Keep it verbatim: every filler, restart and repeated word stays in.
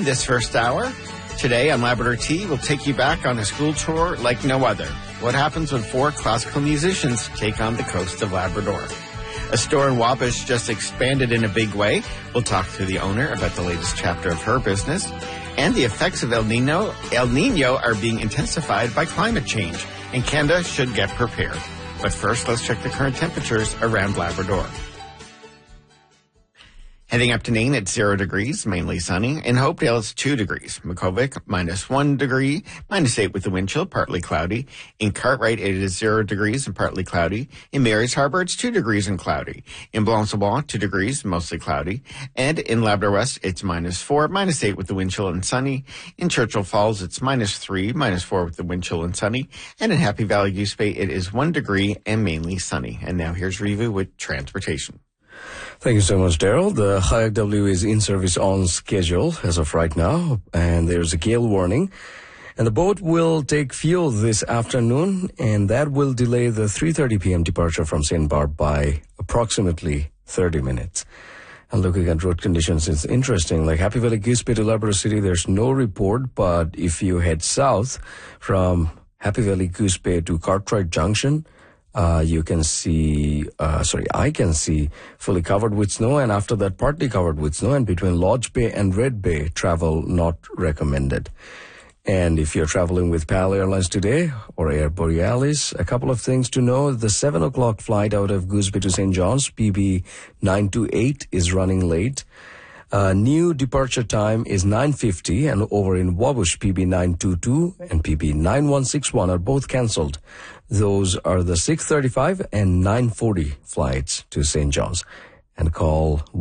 this first hour. Today on Labrador Tea, we'll take you back on a school tour like no other. What happens when four classical musicians take on the coast of Labrador? A store in Wabash just expanded in a big way. We'll talk to the owner about the latest chapter of her business. And the effects of El Nino, El Nino are being intensified by climate change, and Canada should get prepared. But first, let's check the current temperatures around Labrador. Heading up to Nain, it's zero degrees, mainly sunny. In Hopedale, it's two degrees. Makkovik, minus one degree, minus eight with the wind chill, partly cloudy. In Cartwright, it is zero degrees and partly cloudy. In Mary's Harbor, it's two degrees and cloudy. In Blanc-Sablon, two degrees, mostly cloudy. And in Labrador West, it's minus four, minus eight with the wind chill and sunny. In Churchill Falls, it's minus three, minus four with the wind chill and sunny. And in Happy Valley Goose Bay, it is one degree and mainly sunny. And now here's Rivu with transportation. Thank you so much, Daryl. The Hayak W is in service on schedule as of right now, and there's a gale warning. And the boat will take fuel this afternoon, and that will delay the three thirty p.m. departure from Saint Barb by approximately thirty minutes. And looking at road conditions, it's interesting. Like Happy Valley Goose Bay to Labrador City, there's no report, but if you head south from Happy Valley Goose Bay to Cartwright Junction, Uh, you can see, uh, sorry, I can see fully covered with snow, and after that partly covered with snow, and between Lodge Bay and Red Bay, travel not recommended. And if you're traveling with PAL Airlines today or Air Borealis, a couple of things to know. The seven o'clock flight out of Goose Bay to Saint John's, P B nine two eight, is running late. Uh, new departure time is nine fifty, and over in Wabush, P B nine two two and P B nine one six one are both cancelled. Those are the six thirty-five and nine forty flights to Saint John's. And call